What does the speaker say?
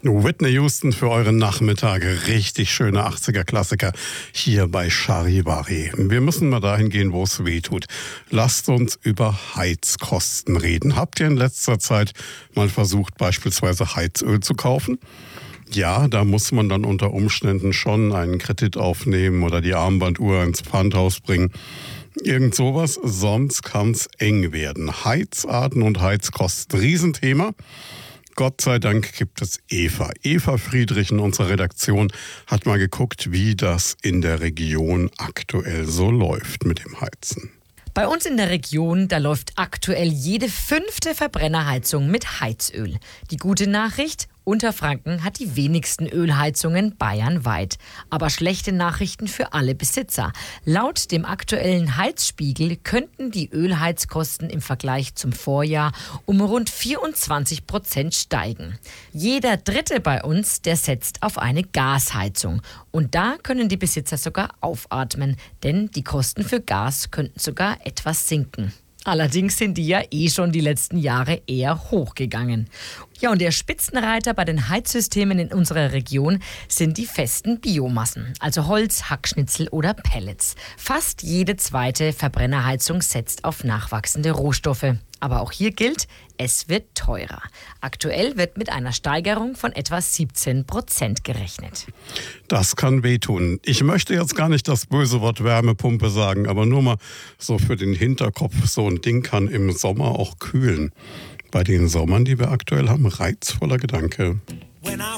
Whitney Houston für euren Nachmittag. Richtig schöne 80er-Klassiker hier bei Charivari. Wir müssen mal dahin gehen, wo es weh tut. Lasst uns über Heizkosten reden. Habt ihr in letzter Zeit mal versucht, beispielsweise Heizöl zu kaufen? Ja, da muss man dann unter Umständen schon einen Kredit aufnehmen oder die Armbanduhr ins Pfandhaus bringen. Irgend sowas, sonst kann's eng werden. Heizarten und Heizkosten, Riesenthema. Gott sei Dank gibt es Eva. Eva Friedrich in unserer Redaktion hat mal geguckt, wie das in der Region aktuell so läuft mit dem Heizen. Bei uns in der Region, da läuft aktuell jede 5. Verbrennerheizung mit Heizöl. Die gute Nachricht: Unterfranken hat die wenigsten Ölheizungen bayernweit. Aber schlechte Nachrichten für alle Besitzer. Laut dem aktuellen Heizspiegel könnten die Ölheizkosten im Vergleich zum Vorjahr um rund 24% steigen. Jeder Dritte bei uns, der setzt auf eine Gasheizung. Und da können die Besitzer sogar aufatmen, denn die Kosten für Gas könnten sogar etwas sinken. Allerdings sind die ja schon die letzten Jahre eher hochgegangen. Ja, und der Spitzenreiter bei den Heizsystemen in unserer Region sind die festen Biomassen, also Holz, Hackschnitzel oder Pellets. Fast jede zweite Verbrennerheizung setzt auf nachwachsende Rohstoffe. Aber auch hier gilt, es wird teurer. Aktuell wird mit einer Steigerung von etwa 17% gerechnet. Das kann wehtun. Ich möchte jetzt gar nicht das böse Wort Wärmepumpe sagen, aber nur mal so für den Hinterkopf, so ein Ding kann im Sommer auch kühlen. Bei den Sommern, die wir aktuell haben, reizvoller Gedanke.